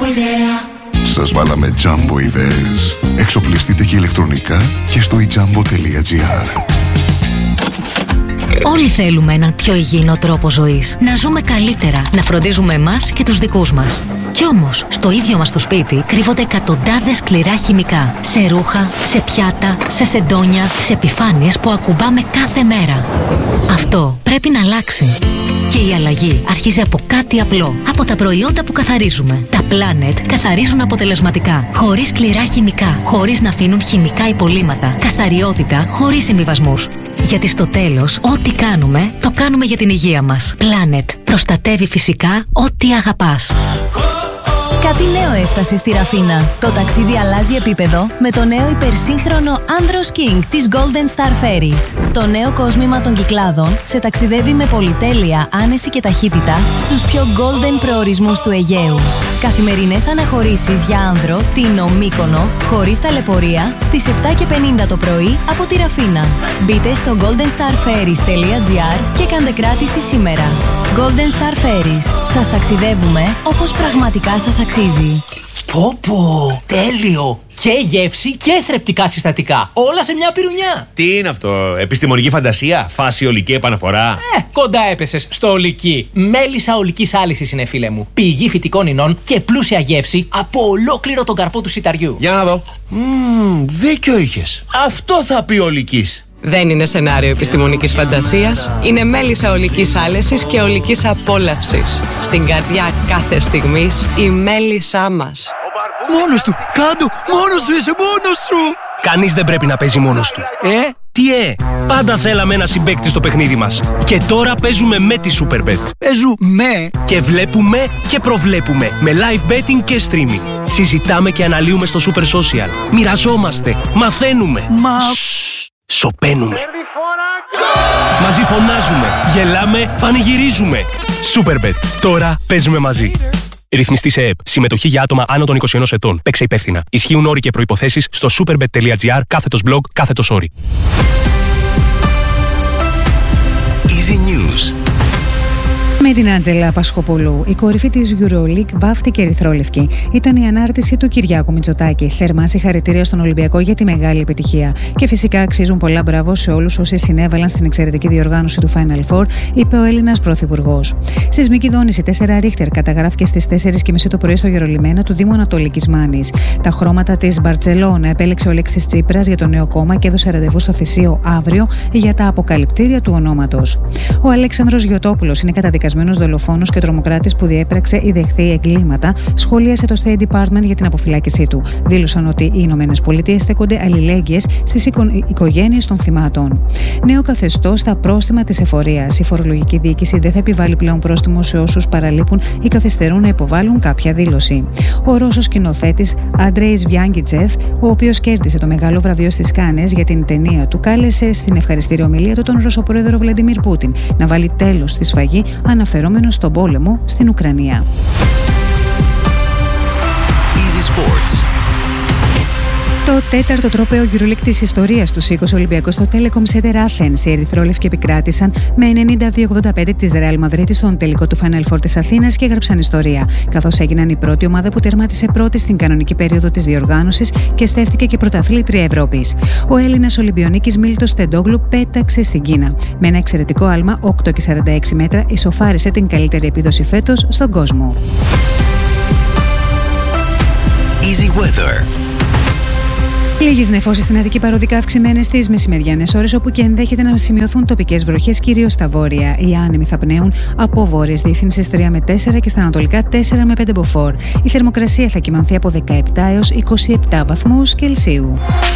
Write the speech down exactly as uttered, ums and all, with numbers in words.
Σας βάλαμε Jumbo ιδέες. Εξοπλιστείτε και ηλεκτρονικά και στο e jumbo τελεία gr. Όλοι θέλουμε έναν πιο υγιεινό τρόπο ζωής. Να ζούμε καλύτερα, να φροντίζουμε εμάς και τους δικούς μας. Κι όμως, στο ίδιο μας το σπίτι κρύβονται εκατοντάδες σκληρά χημικά. Σε ρούχα, σε πιάτα, σε σεντόνια, σε επιφάνειες που ακουμπάμε κάθε μέρα. Αυτό πρέπει να αλλάξει. Και η αλλαγή αρχίζει από κάτι απλό. Από τα προϊόντα που καθαρίζουμε. Τα Planet καθαρίζουν αποτελεσματικά. Χωρίς σκληρά χημικά. Χωρίς να αφήνουν χημικά υπολείμματα. Καθαριότητα χωρίς συμβιβασμούς. Γιατί στο τέλος, ό,τι κάνουμε, το κάνουμε για την υγεία μας. Planet. Προστατεύει φυσικά ό,τι αγαπάς. Κάτι νέο έφτασε στη Ραφίνα. Το ταξίδι αλλάζει επίπεδο με το νέο υπερσύγχρονο Andros King της Golden Star Ferries. Το νέο κόσμημα των Κυκλάδων σε ταξιδεύει με πολυτέλεια, άνεση και ταχύτητα στους πιο golden προορισμούς του Αιγαίου. Καθημερινές αναχωρήσεις για άνδρο, Τίνο, Μύκονο, χωρίς ταλαιπωρία, στις επτά και πενήντα το πρωί από τη Ραφίνα. Μπείτε στο golden star ferries τελεία gr και κάντε κράτηση σήμερα. Golden Star Ferries. Σας ταξιδεύουμε όπως πραγματικά σας αξίζει. Πω πω, τέλειο! Και γεύση και θρεπτικά συστατικά. Όλα σε μια πυρουνιά. Τι είναι αυτό, επιστημονική φαντασία, φάση ολική επαναφορά? Ε, κοντά έπεσες στο ολική. Μέλισσα ολικής άλυσης είναι, φίλε μου. Πηγή φυτικών ινών και πλούσια γεύση από ολόκληρο τον καρπό του σιταριού. Για να δω. Μμμ, δίκιο είχες. Αυτό θα πει ολικής. Δεν είναι σενάριο επιστημονικής φαντασίας. Είναι μέλισσα ολικής άλεσης και ολικής απόλαυσης. Στην καρδιά κάθε στιγμής η μέλισσά μας. Μόνος του! Κάντο! Μόνος σου είσαι! Μόνος σου! Κανείς δεν πρέπει να παίζει μόνος του. Ε? Τι ε! Πάντα θέλαμε ένα συμπαίκτη στο παιχνίδι μας. Και τώρα παίζουμε με τη Superbet. Παίζουμε! Και βλέπουμε και προβλέπουμε. Με live betting και streaming. Συζητάμε και αναλύουμε στο Super Social. Μοιραζόμαστε. Μαθαίνουμε. Μα... Σωπαίνουμε. Μαζί φωνάζουμε, γελάμε, πανηγυρίζουμε. Superbet. Τώρα παίζουμε μαζί. Ρυθμιστή σε ΕΕΠ. Συμμετοχή για άτομα άνω των είκοσι ενός ετών. Παίξε υπεύθυνα. Ισχύουν όροι και προϋποθέσεις στο superbet τελεία gr κάθετος blog κάθετος όροι. Easy News. Με την Άντζελα Πασχοπούλου, η κορυφή της EuroLeague βάφτηκε ερυθρόλευκη. Ήταν η ανάρτηση του Κυριάκου Μητσοτάκη. Θερμά συγχαρητήρια στον Ολυμπιακό για τη μεγάλη επιτυχία. Και φυσικά αξίζουν πολλά μπράβο σε όλους όσοι συνέβαλαν στην εξαιρετική διοργάνωση του Final Four, είπε ο Έλληνας Πρωθυπουργός. Σεισμική δόνηση τέσσερα Ρίχτερ καταγράφηκε στις τέσσερις και μισή το πρωί στο Γερολιμένα του Δήμου Ανατολικής Μάνης. Τα χρώματα της Μπαρτσελώνα επέλεξε ο Αλέξης Τσίπρας για το νέο κόμμα και έδωσε ραντεβού στο Θησίο αύριο για τα αποκαλυπτήρια του ονόματος. Ο Αλέξανδρος Γιωτόπουλος είναι καταδικασμένος δολοφόνος και τρομοκράτης που διέπραξε ή δεχθεί εγκλήματα, σχολίασε το State Department για την αποφυλάκησή του. Δήλωσαν ότι οι Ηνωμένες Πολιτείες στέκονται αλληλέγγυες στις οικο... οικογένειες των θυμάτων. Νέο καθεστώς στα πρόστιμα της εφορίας. Η φορολογική διοίκηση δεν θα επιβάλλει πλέον πρόστιμο σε όσους παραλείπουν ή καθυστερούν να υποβάλουν κάποια δήλωση. Ο Ρώσος σκηνοθέτης Αντρέης Βιάνγκιτσεφ, ο οποίος κέρδισε το μεγάλο βραβείο στις Κάνες για την ταινία του, κάλεσε στην ευχαριστήρια ομιλία του τον Ρωσοπρόεδρο Βλαντιμίρ Πούτιν να βάλει τέλος στη σφαγή, αναφερόμενος στον πόλεμο στην Ουκρανία. Easy Sports. Το τέταρτο τρόπαιο EuroLeague της ιστορίας του σήκωσε ο Ολυμπιακός στο Telecom Center Athens. Οι ερυθρόλευκοι επικράτησαν με ενενήντα δύο ογδόντα πέντε της Real Madrid στον τελικό του Final Four της Αθήνας και έγραψαν ιστορία, καθώς έγιναν η πρώτη ομάδα που τερμάτισε πρώτη στην κανονική περίοδο της διοργάνωσης και στέφθηκε και πρωταθλήτρια Ευρώπης. Ο Έλληνας Ολυμπιονίκης Μίλτος Στεντόγλου πέταξε στην Κίνα. Με ένα εξαιρετικό άλμα οκτώ και σαράντα έξι μέτρα ισοφάρισε την καλύτερη επίδοση φέτος στον κόσμο. Easy Weather. Λίγες νεφώσεις στην Αττική, παροδικά αυξημένες στις μεσημεριανές ώρες, όπου και ενδέχεται να σημειωθούν τοπικές βροχές, κυρίως στα βόρεια. Οι άνεμοι θα πνέουν από βόρειες διευθύνσεις τρία με τέσσερα και στα ανατολικά τέσσερα με πέντε μποφόρ. Η θερμοκρασία θα κυμανθεί από δεκαεπτά έως είκοσι επτά βαθμούς Κελσίου.